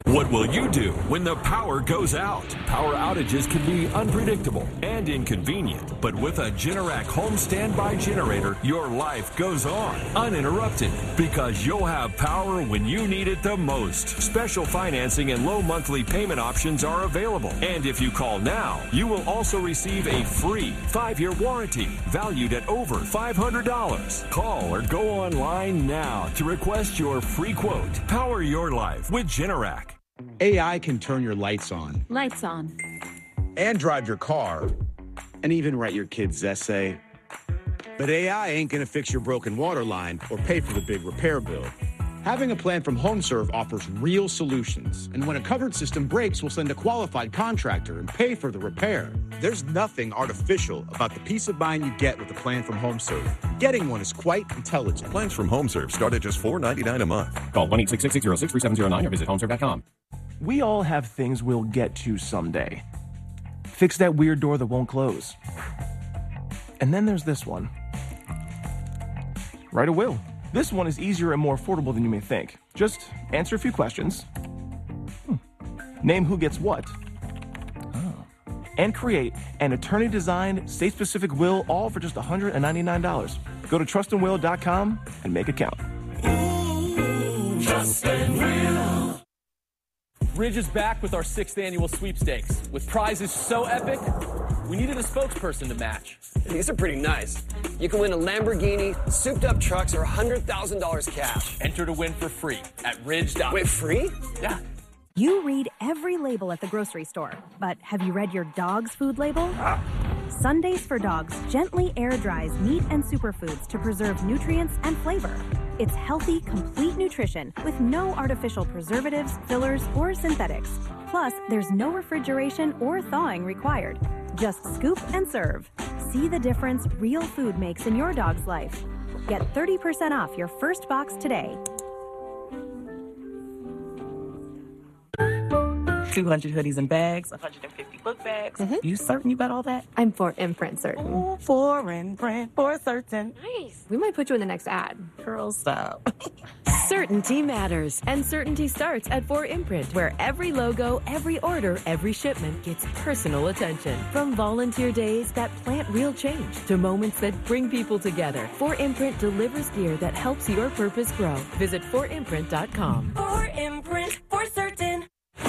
What will you do when the power goes out? Power outages can be unpredictable and inconvenient, but with a Generac home standby generator, your life goes on uninterrupted because you'll have power when you need it the most. Special financing and low monthly payment options are available. And if you call now, you will also receive a free 5-year warranty valued at over $500. Call or go online now to request your free quote. Power your life with Generac. AI can turn your lights on. Lights on. And drive your car. And even write your kid's essay. But AI ain't gonna fix your broken water line or pay for the big repair bill. Having a plan from HomeServe offers real solutions. And when a covered system breaks, we'll send a qualified contractor and pay for the repair. There's nothing artificial about the peace of mind you get with a plan from HomeServe. Getting one is quite intelligent. Plans from HomeServe start at just $4.99 a month. Call 1-866-606-3709 or visit homeserve.com. We all have things we'll get to someday. Fix that weird door that won't close. And then there's this one. Write a will. This one is easier and more affordable than you may think. Just answer a few questions. Name who gets what. And create an attorney-designed, state-specific will, all for just $199. Go to trustandwill.com and make it count. Trust and Will. Ridge is back with our 6th annual sweepstakes. With prizes so epic, we needed a spokesperson to match. These are pretty nice. You can win a Lamborghini, souped-up trucks, or $100,000 cash. Enter to win for free at ridge.com. Wait, free? Yeah. You read every label at the grocery store, but have you read your dog's food label? Sundays for Dogs gently air dries meat and superfoods to preserve nutrients and flavor. It's healthy, complete nutrition with no artificial preservatives, fillers, or synthetics. Plus, there's no refrigeration or thawing required. Just scoop and serve. See the difference real food makes in your dog's life. Get 30% off your first box today. 200 hoodies and bags, 150 book bags. You certain you got all that? I'm for imprint certain. Oh, for imprint, for certain. Nice. We might put you in the next ad. Girl, stop. Certainty matters, and certainty starts at 4imprint, where every logo, every order, every shipment gets personal attention. From volunteer days that plant real change to moments that bring people together, 4imprint delivers gear that helps your purpose grow. Visit 4imprint.com. 4imprint, for certain.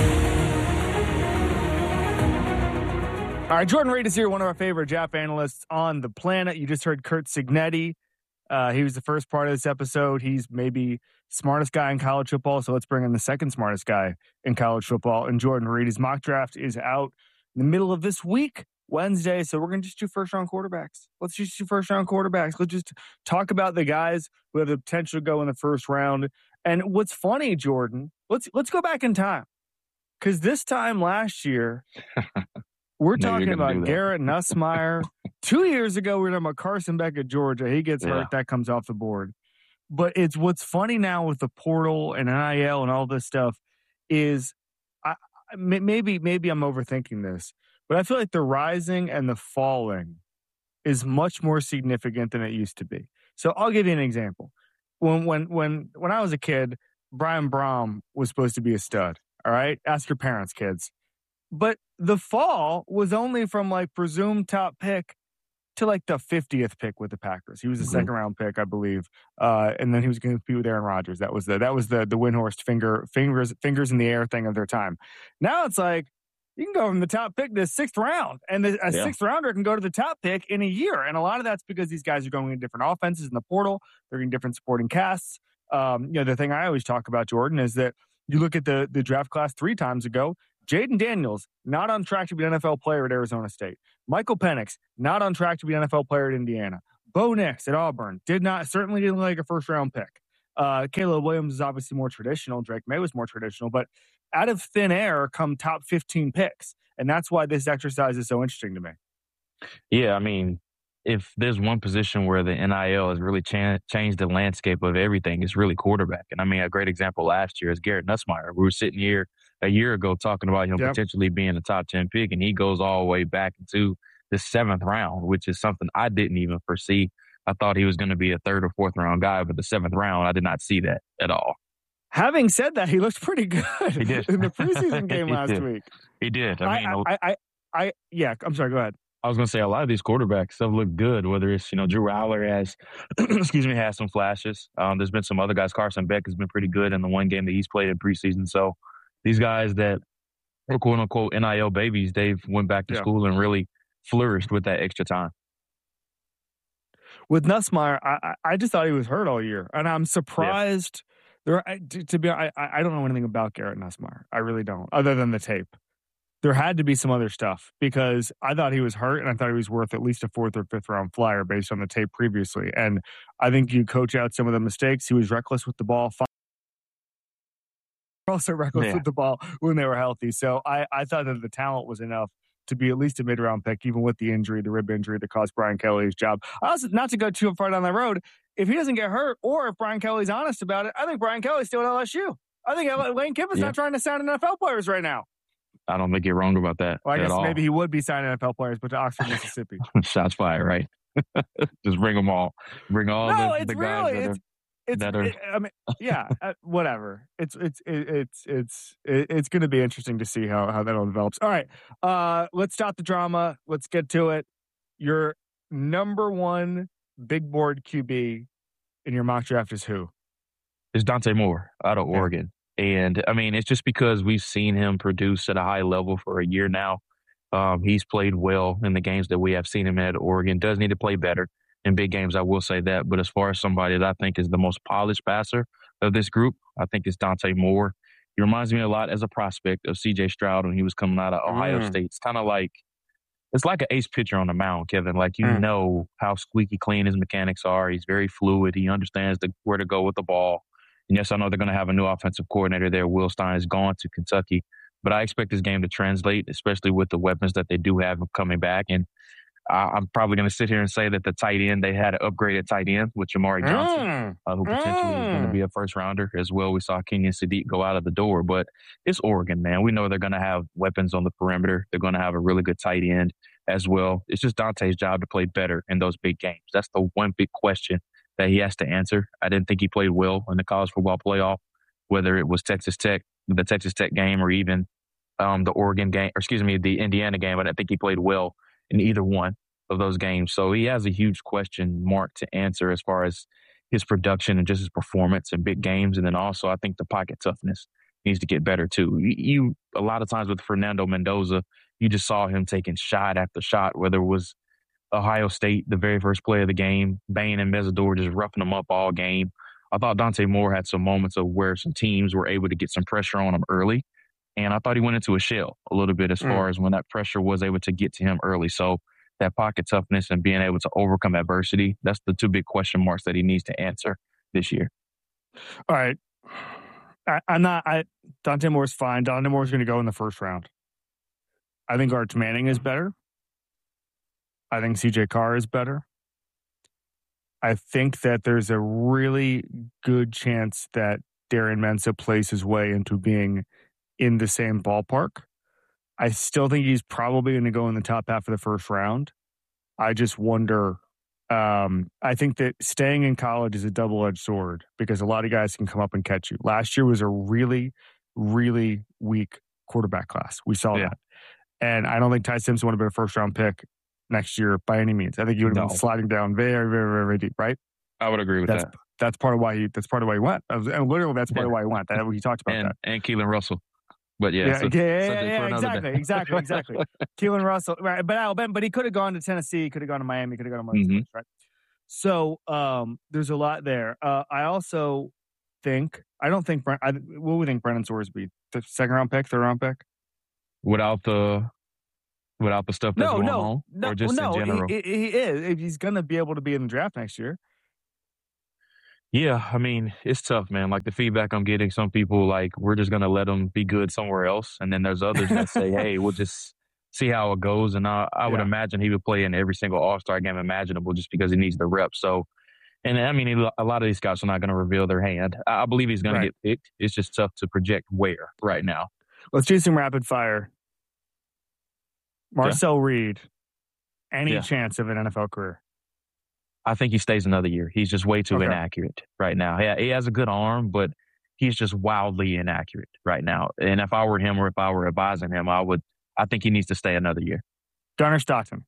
All right, Jordan Reed is here, one of our favorite Jap analysts on the planet. You just heard Curt Cignetti. He was the first part of this episode. He's maybe smartest guy in college football, so let's bring in the second smartest guy in college football. And Jordan Reed, his mock draft is out in the middle of this week, Wednesday, so we're going to just do first-round quarterbacks. Let's just do first-round quarterbacks. Let's just talk about the guys who have the potential to go in the first round. And what's funny, Jordan, let's go back in time, because this time last year – we're talking about Garrett Nussmeier. 2 years ago, we were talking about Carson Beck at Georgia. He gets hurt. That comes off the board. But it's what's funny now with the portal and NIL and all this stuff is maybe I'm overthinking this, but I feel like the rising and the falling is much more significant than it used to be. So I'll give you an example. When I was a kid, Brian Brohm was supposed to be a stud. All right? Ask your parents, kids. But the fall was only from like presumed top pick to like the 50th pick with the Packers. He was a second round pick, I believe. And then he was going to compete with Aaron Rodgers. That was the Windhorst fingers in the air thing of their time. Now it's like you can go from the top pick to the 6th round, and a 6th rounder can go to the top pick in a year. And a lot of that's because these guys are going in different offenses in the portal. They're in different supporting casts. The thing I always talk about, Jordan, is that you look at the draft class 3 times ago. Jaden Daniels, not on track to be an NFL player at Arizona State. Michael Penix, not on track to be an NFL player at Indiana. Bo Nix at Auburn, certainly didn't look like a first-round pick. Caleb Williams is obviously more traditional. Drake May was more traditional. But out of thin air come top 15 picks. And that's why this exercise is so interesting to me. Yeah, I mean, if there's one position where the NIL has really changed the landscape of everything, it's really quarterback. And I mean, a great example last year is Garrett Nussmeier. We were sitting here a year ago talking about him potentially being a top 10 pick, and he goes all the way back into the 7th round, which is something I didn't even foresee. I thought he was going to be a 3rd or 4th round guy, but the 7th round, I did not see that at all. Having said that, he looked pretty good He did. in the preseason game He last did. week. He did. I mean, I'm sorry. Go ahead. I was going to say a lot of these quarterbacks have looked good, whether it's, Drew Aller has, has some flashes. There's been some other guys. Carson Beck has been pretty good in the one game that he's played in preseason. So these guys that are quote unquote NIL babies, they've went back to school and really flourished with that extra time. With Nussmeier, I just thought he was hurt all year. And I'm surprised. I don't know anything about Garrett Nussmeier. I really don't, other than the tape. There had to be some other stuff because I thought he was hurt and I thought he was worth at least a 4th or 5th round flyer based on the tape previously. And I think you coach out some of the mistakes. He was reckless with the ball. Also reckless with the ball when they were healthy. So I thought that the talent was enough to be at least a mid-round pick, even with the injury, the rib injury that cost Brian Kelly's job. Also, not to go too far down that road, if he doesn't get hurt or if Brian Kelly's honest about it, I think Brian Kelly's still at LSU. I think Lane Kiffin's not trying to sign NFL players right now. I don't think you're wrong about that. Well, I guess at all. Maybe he would be signing NFL players, but to Oxford, Mississippi. Shots fired, right? Just bring them all. Bring all the guys whatever. It's going to be interesting to see how that all develops. All right, let's stop the drama. Let's get to it. Your number one big board QB in your mock draft is who? It's Dante Moore out of Oregon. And, I mean, it's just because we've seen him produce at a high level for a year now. He's played well in the games that we have seen him at Oregon. Does need to play better in big games, I will say that. But as far as somebody that I think is the most polished passer of this group, I think it's Dante Moore. He reminds me a lot as a prospect of C.J. Stroud when he was coming out of Ohio State. It's kind of like it's like an ace pitcher on the mound, Kevin. Like, you know how squeaky clean his mechanics are. He's very fluid. He understands where to go with the ball. And yes, I know they're going to have a new offensive coordinator there. Will Stein is gone to Kentucky. But I expect this game to translate, especially with the weapons that they do have coming back. And I'm probably going to sit here and say that the tight end, they had an upgraded tight end with Jamari Johnson, who potentially is going to be a first-rounder as well. We saw Kenyon Sadiq go out of the door. But it's Oregon, man. We know they're going to have weapons on the perimeter. They're going to have a really good tight end as well. It's just Dante's job to play better in those big games. That's the one big question that he has to answer. I didn't think he played well in the college football playoff, whether it was the Texas Tech game, or even the Oregon game, the Indiana game. I didn't think he played well in either one of those games. So he has a huge question mark to answer as far as his production and just his performance in big games. And then also I think the pocket toughness needs to get better too. You a lot of times with Fernando Mendoza, you just saw him taking shot after shot, whether it was Ohio State, the very first play of the game, Bain and Mesidor just roughing them up all game. I thought Dante Moore had some moments of where some teams were able to get some pressure on him early. And I thought he went into a shell a little bit as far as when that pressure was able to get to him early. So that pocket toughness and being able to overcome adversity, that's the two big question marks that he needs to answer this year. All right. Dante Moore's fine. Dante Moore's going to go in the first round. I think Arch Manning is better. I think CJ Carr is better. I think that there's a really good chance that Darren Mensah plays his way into being in the same ballpark. I still think he's probably going to go in the top half of the first round. I just wonder. I think that staying in college is a double-edged sword because a lot of guys can come up and catch you. Last year was a really, really weak quarterback class. We saw that. And I don't think Ty Simpson would have been a first-round pick next year by any means. I think he would have been sliding down very, very, very, very deep, right? I would agree with that. That's part of why he went. And literally, that's part of why he went. He talked about that. And Keelan Russell. But exactly. Keelan Russell, right? But he could have gone to Tennessee, could have gone to Miami, could have gone to Marines, right? So there's a lot there. I also think what do we think Brennan Sorsby, the second round pick, third round pick, without the stuff that's going on, or just in general? He is. He's going to be able to be in the draft next year. Yeah, I mean, it's tough, man. Like the feedback I'm getting, some people like, we're just going to let him be good somewhere else. And then there's others that say, hey, we'll just see how it goes. And I would imagine he would play in every single All-Star game imaginable just because he needs the reps. So, and I mean, a lot of these scouts are not going to reveal their hand. I believe he's going to get picked. It's just tough to project where right now. Let's do some rapid fire. Marcel Reed, any chance of an NFL career? I think he stays another year. He's just way too inaccurate right now. Yeah, he has a good arm, but he's just wildly inaccurate right now. And if I were him or if I were advising him, I think he needs to stay another year. Gunnar Stockton.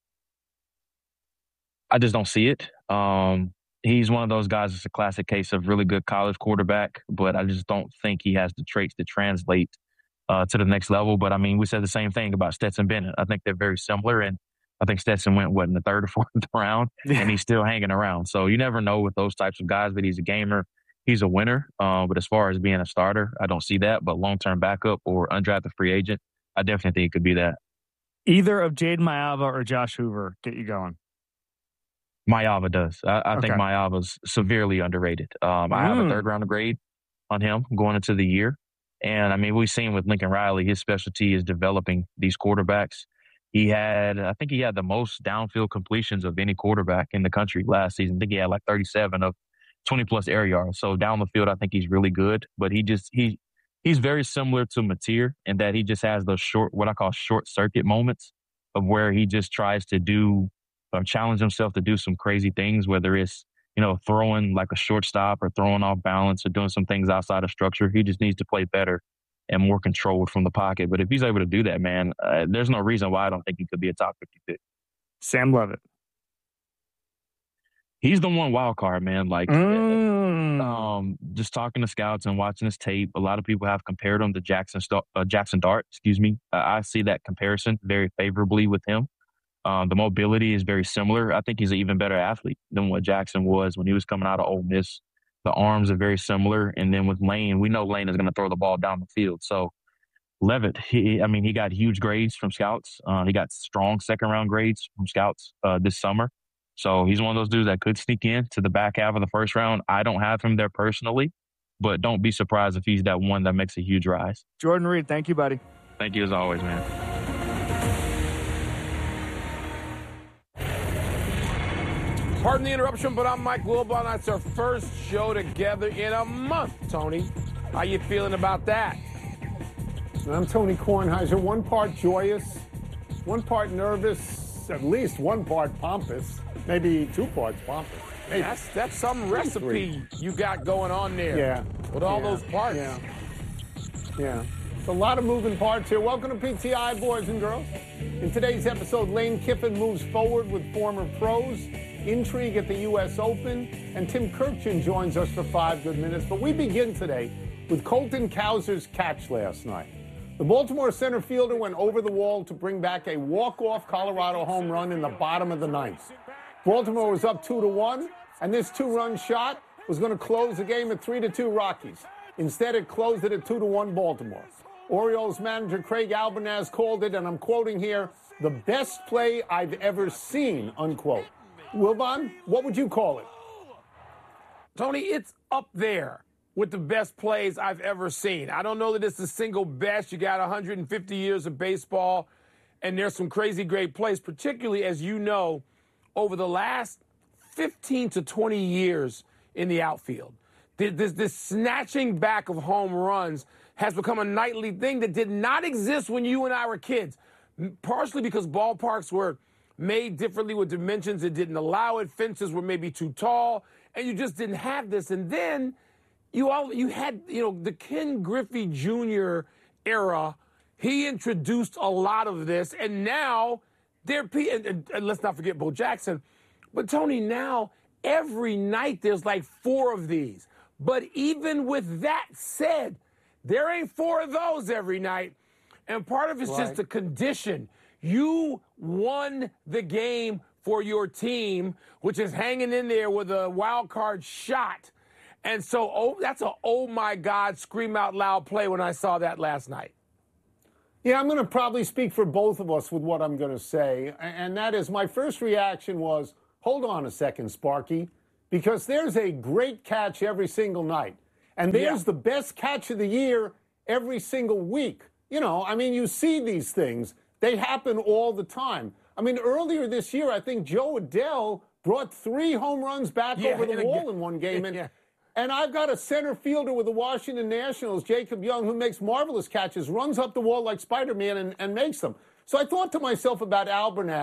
I just don't see it. He's one of those guys that's a classic case of really good college quarterback, but I just don't think he has the traits to translate to the next level. But, I mean, we said the same thing about Stetson Bennett. I think they're very similar, and I think Stetson went, in the third or fourth round, and he's still hanging around. So you never know with those types of guys, but he's a gamer. He's a winner. But as far as being a starter, I don't see that. But long-term backup or undrafted free agent, I definitely think it could be that. Either of Jade Mayava or Josh Hoover get you going? Mayava does. I think Mayava's severely underrated. I have a third-round grade on him going into the year. And, I mean, we've seen with Lincoln Riley, his specialty is developing these quarterbacks. I think he had the most downfield completions of any quarterback in the country last season. I think he had like 37 of 20-plus air yards. So down the field, I think he's really good. But he's very similar to Mateer in that he just has those what I call short circuit moments of where he just tries to challenge himself to do some crazy things, whether it's, throwing like a shortstop or throwing off balance or doing some things outside of structure. He just needs to play better and more controlled from the pocket. But if he's able to do that, man, there's no reason why I don't think he could be a top 50 pick. Sam Levitt. He's the one wild card, man. Like, just talking to scouts and watching his tape, a lot of people have compared him to Jackson Dart. I see that comparison very favorably with him. The mobility is very similar. I think he's an even better athlete than what Jackson was when he was coming out of Ole Miss. The arms are very similar. And then with Lane, we know Lane is going to throw the ball down the field. So Levitt, he got huge grades from scouts. He got strong second-round grades from scouts this summer. So he's one of those dudes that could sneak in to the back half of the first round. I don't have him there personally, but don't be surprised if he's that one that makes a huge rise. Jordan Reed, thank you, buddy. Thank you as always, man. Pardon the interruption, but I'm Mike Wilbon. That's our first show together in a month, Tony. How you feeling about that? I'm Tony Kornheiser. One part joyous, one part nervous, at least one part pompous, maybe two parts pompous. Maybe. That's some recipe you got going on there. Yeah. With all those parts. Yeah. It's a lot of moving parts here. Welcome to PTI, boys and girls. In today's episode, Lane Kiffin moves forward with former pros, intrigue at the U.S. Open, and Tim Kurkjian joins us for 5 good minutes. But we begin today with Colton Cowser's catch last night. The Baltimore center fielder went over the wall to bring back a walk-off Colorado home run in the bottom of the ninth. Baltimore was up 2-1, and this two-run shot was going to close the game at 3-2 Rockies. Instead, it closed it at 2-1 Baltimore. Orioles manager Craig Albernaz called it, and I'm quoting here, the best play I've ever seen, unquote. Wilbon, what would you call it? Tony, it's up there with the best plays I've ever seen. I don't know that it's the single best. You got 150 years of baseball, and there's some crazy great plays, particularly, as you know, over the last 15 to 20 years in the outfield. This snatching back of home runs has become a nightly thing that did not exist when you and I were kids, partially because ballparks were made differently with dimensions that didn't allow it. Fences were maybe too tall, and you just didn't have this. And then you had the Ken Griffey Jr. era. He introduced a lot of this, and now and let's not forget Bo Jackson. But Tony, now every night there's like 4 of these. But even with that said, there ain't 4 of those every night, and part of it's just the condition. You won the game for your team, which is hanging in there with a wild card shot. And so that's a oh my God, scream out loud play when I saw that last night. Yeah, I'm going to probably speak for both of us with what I'm going to say. And that is, my first reaction was, hold on a second, Sparky, because there's a great catch every single night. And there's the best catch of the year every single week. You see these things. They happen all the time. Earlier this year, I think Joe Adele brought 3 home runs back over the wall in one game. And I've got a center fielder with the Washington Nationals, Jacob Young, who makes marvelous catches, runs up the wall like Spider-Man and makes them. So I thought to myself about Albernaz,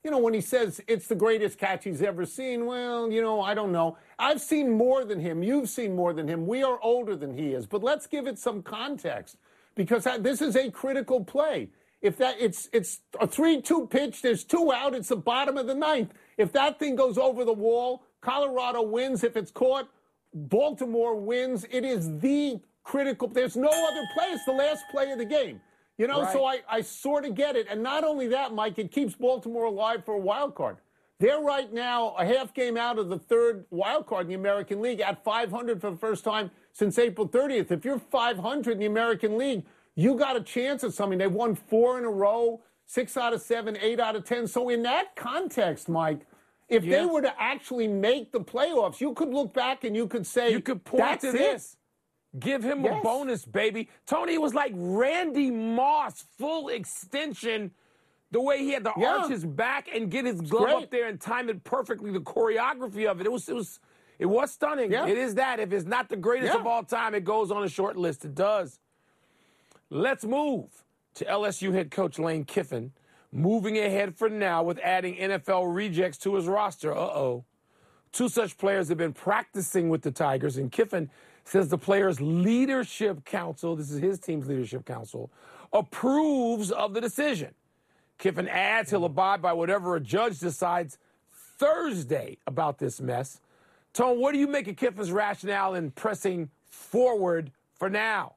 when he says it's the greatest catch he's ever seen, well, I don't know. I've seen more than him. You've seen more than him. We are older than he is. But let's give it some context because this is a critical play. If it's a 3-2 pitch, there's 2 out, it's the bottom of the 9th. If that thing goes over the wall, Colorado wins. If it's caught, Baltimore wins. It is the critical. There's no other play. It's the last play of the game. Right. So I sort of get it. And not only that, Mike, it keeps Baltimore alive for a wild card. They're right now a half game out of the 3rd wild card in the American League at 500 for the first time since April 30th. If you're 500 in the American League, you got a chance at something. They've won 4 in a row, 6 out of 7, 8 out of 10. So in that context, Mike, if they were to actually make the playoffs, you could look back and you could say, you could point to this. Give him Yes. a bonus, baby. Tony, it was like Randy Moss, full extension, the way he had to arch his back and get his glove up there and time it perfectly, the choreography of it. It was stunning. Yeah. It is that. If it's not the greatest of all time, it goes on a short list. It does. Let's move to LSU head coach Lane Kiffin, moving ahead for now with adding NFL rejects to his roster. 2 such players have been practicing with the Tigers, and Kiffin says the players' leadership council, this is his team's leadership council, approves of the decision. Kiffin adds he'll abide by whatever a judge decides Thursday about this mess. Tone, what do you make of Kiffin's rationale in pressing forward for now?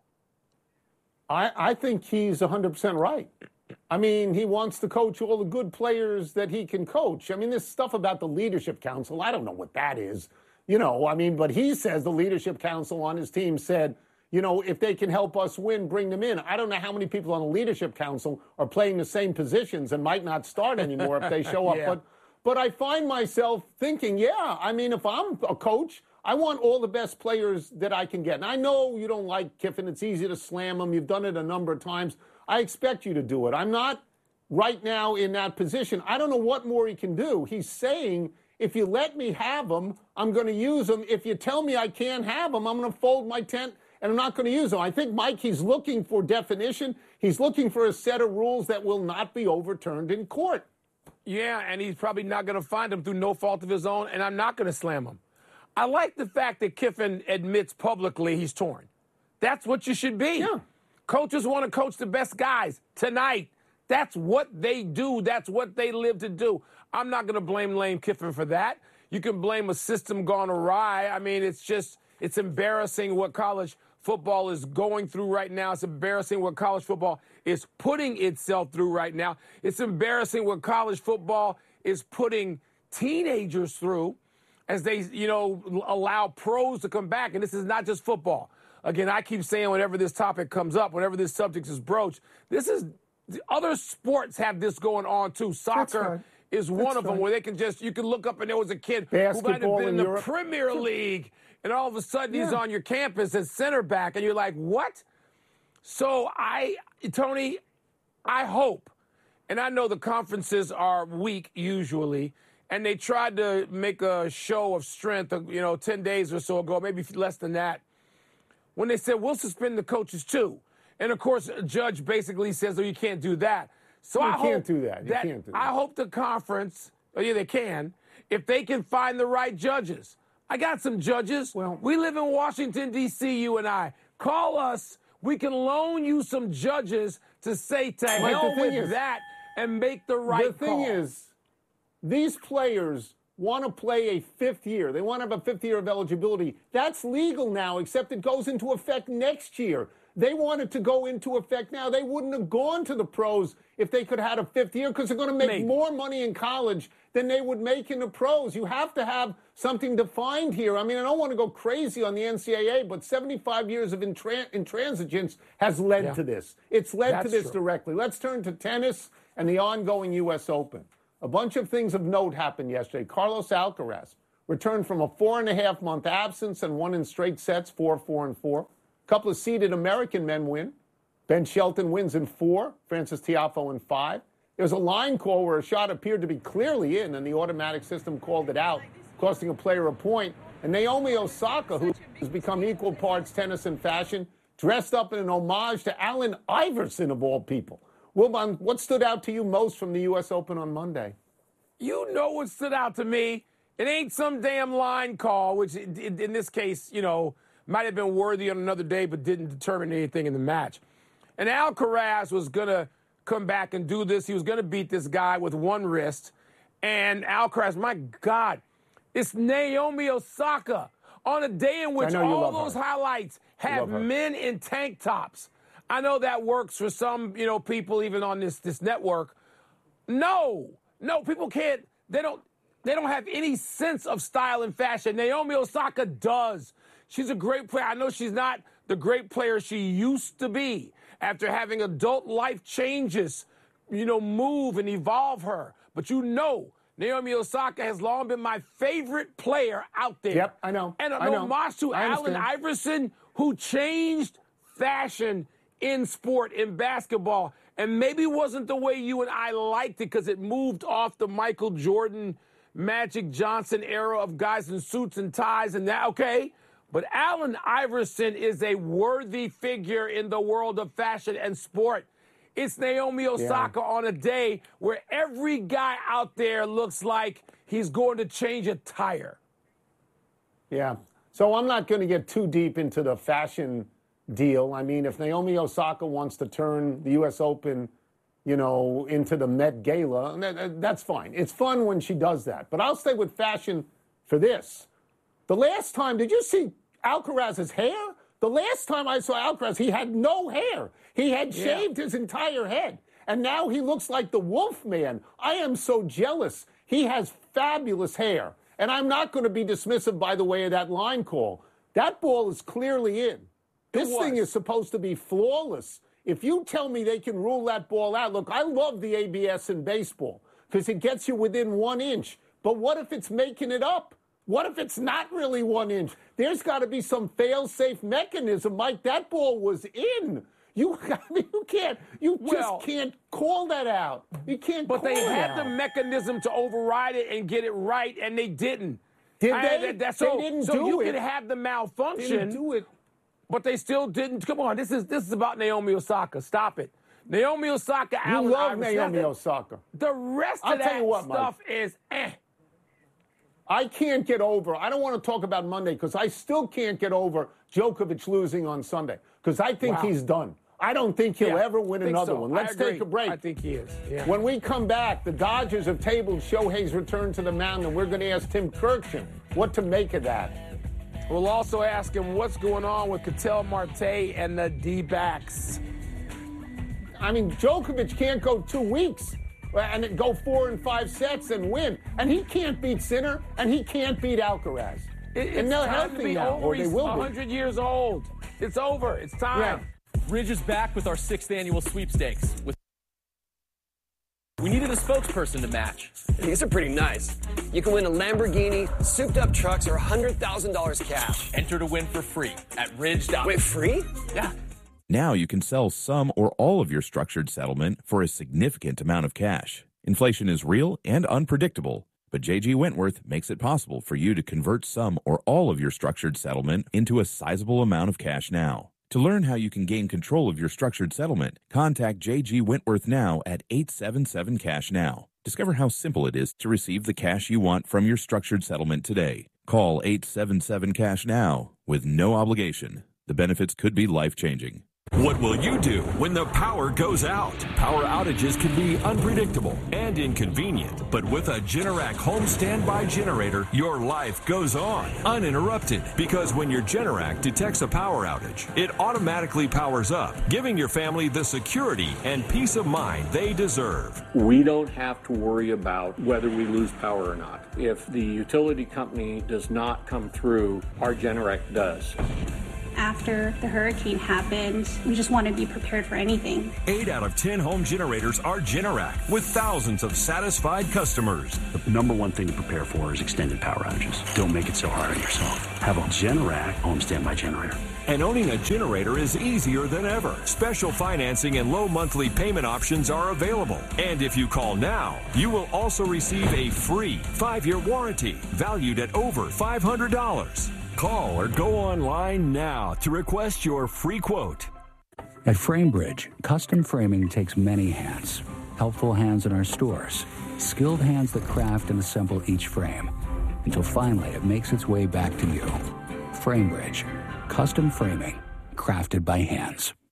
I think he's 100% right. I mean, he wants to coach all the good players that he can coach. I mean, this stuff about the leadership council, I don't know what that is. But he says the leadership council on his team said, if they can help us win, bring them in. I don't know how many people on the leadership council are playing the same positions and might not start anymore if they show up. But I find myself thinking, if I'm a coach, I want all the best players that I can get. And I know you don't like Kiffin. It's easy to slam him. You've done it a number of times. I expect you to do it. I'm not right now in that position. I don't know what more he can do. He's saying, if you let me have them, I'm going to use them. If you tell me I can't have them, I'm going to fold my tent and I'm not going to use them. I think, Mike, he's looking for definition. He's looking for a set of rules that will not be overturned in court. Yeah, and he's probably not going to find them through no fault of his own, and I'm not going to slam him. I like the fact that Kiffin admits publicly he's torn. That's what you should be. Yeah. Coaches want to coach the best guys tonight. That's what they do. That's what they live to do. I'm not going to blame Lane Kiffin for that. You can blame a system gone awry. I mean, it's embarrassing what college football is going through right now. It's embarrassing what college football is putting itself through right now. It's embarrassing what college football is putting teenagers through as they, allow pros to come back. And this is not just football. Again, I keep saying whenever this topic comes up, whenever this subject is broached, other sports have this going on too. Soccer is one of them where you can look up and there was a kid who might have been in the Premier League and all of a sudden he's on your campus as center back and you're like, what? So Tony, I hope, and I know the conferences are weak usually, and they tried to make a show of strength, 10 days or so ago, maybe less than that, when they said, we'll suspend the coaches too. And, of course, a judge basically says, you can't do that. So you can't do that. I hope the conference, they can, if they can find the right judges. I got some judges. Well, we live in Washington, D.C., you and I. Call us. We can loan you some judges to say to hell with that and make the right call. The thing is, these players want to play a 5th year. They want to have a 5th year of eligibility. That's legal now, except it goes into effect next year. They want it to go into effect now. They wouldn't have gone to the pros if they could have had a 5th year because they're going to make more money in college than they would make in the pros. You have to have something defined here. I mean, I don't want to go crazy on the NCAA, but 75 years of intransigence has led to this. It's led to this directly. Let's turn to tennis and the ongoing U.S. Open. A bunch of things of note happened yesterday. Carlos Alcaraz returned from a 4.5-month absence and won in straight sets, 4-4-4. A couple of seeded American men win. Ben Shelton wins in 4, Francis Tiafoe in 5. There was a line call where a shot appeared to be clearly in, and the automatic system called it out, costing a player a point. And Naomi Osaka, who has become equal parts tennis and fashion, dressed up in an homage to Allen Iverson, of all people. Wilbon, what stood out to you most from the U.S. Open on Monday? You know what stood out to me? It ain't some damn line call, which in this case, might have been worthy on another day, but didn't determine anything in the match. And Alcaraz was going to come back and do this. He was going to beat this guy with one wrist. And Alcaraz, my God, it's Naomi Osaka on a day in which all those highlights have men in tank tops. I know that works for some, people even on this network. No, people can't. They don't have any sense of style and fashion. Naomi Osaka does. She's a great player. I know she's not the great player she used to be after having adult life changes, move and evolve her. But Naomi Osaka has long been my favorite player out there. Yep, I know. And an homage to Allen Iverson, who changed fashion in sport, in basketball. And maybe wasn't the way you and I liked it because it moved off the Michael Jordan, Magic Johnson era of guys in suits and ties and that, okay. But Allen Iverson is a worthy figure in the world of fashion and sport. It's Naomi Osaka on a day where every guy out there looks like he's going to change a tire. Yeah. So I'm not going to get too deep into the fashion deal. I mean, if Naomi Osaka wants to turn the U.S. Open, into the Met Gala, that's fine. It's fun when she does that. But I'll stay with fashion for this. The last time, did you see Alcaraz's hair? The last time I saw Alcaraz, he had no hair. He had shaved his entire head. And now he looks like the Wolfman. I am so jealous. He has fabulous hair. And I'm not going to be dismissive, by the way, of that line call. That ball is clearly in. This thing is supposed to be flawless. If you tell me they can rule that ball out, look, I love the ABS in baseball because it gets you within 1 inch. But what if it's making it up? What if it's not really 1 inch? There's got to be some fail-safe mechanism, Mike. That ball was in. You just can't call that out. You can't call it out. But they had the mechanism to override it and get it right, and they didn't. Did they? They didn't do it. So you can have the malfunction. They didn't do it. But they still didn't. Come on, this is about Naomi Osaka. Stop it. Naomi Osaka, Allen Iverson. Naomi Osaka. The rest of that stuff is I can't get over. I don't want to talk about Monday because I still can't get over Djokovic losing on Sunday because I think he's done. I don't think he'll ever win another one. Let's take a break. I think he is. Yeah. When we come back, the Dodgers have tabled Shohei's return to the mound, and we're going to ask Tim Kirkjian what to make of that. We'll also ask him what's going on with Ketel Marte and the D-backs. I mean, Djokovic can't go 2 weeks and go 4 and 5 sets and win. And he can't beat Sinner, and he can't beat Alcaraz. It's time to be over. He's 100 years old. It's over. It's time. Yeah. Ridge is back with our 6th annual sweepstakes. We needed a spokesperson to match. These are pretty nice. You can win a Lamborghini, souped-up trucks, or $100,000 cash. Enter to win for free at Ridge.com. Wait, free? Yeah. Now you can sell some or all of your structured settlement for a significant amount of cash. Inflation is real and unpredictable, but J.G. Wentworth makes it possible for you to convert some or all of your structured settlement into a sizable amount of cash now. To learn how you can gain control of your structured settlement, contact J.G. Wentworth now at 877-CASH-NOW. Discover how simple it is to receive the cash you want from your structured settlement today. Call 877-CASH-NOW with no obligation. The benefits could be life-changing. What will you do when the power goes out? Power outages can be unpredictable and inconvenient, but with a Generac home standby generator, your life goes on, uninterrupted, because when your Generac detects a power outage, it automatically powers up, giving your family the security and peace of mind they deserve. We don't have to worry about whether we lose power or not. If the utility company does not come through, our Generac does. After the hurricane happened, we just want to be prepared for anything. 8 out of 10 home generators are Generac, with thousands of satisfied customers. The number one thing to prepare for is extended power outages. Don't make it so hard on yourself. Have a Generac home standby generator. And owning a generator is easier than ever. Special financing and low monthly payment options are available. And if you call now, you will also receive a free 5-year warranty valued at over $500. Call or go online now to request your free quote. At FrameBridge, custom framing takes many hats. helpful hands in our stores, skilled hands that craft and assemble each frame, until finally it makes its way back to you. FrameBridge, custom framing, crafted by hands.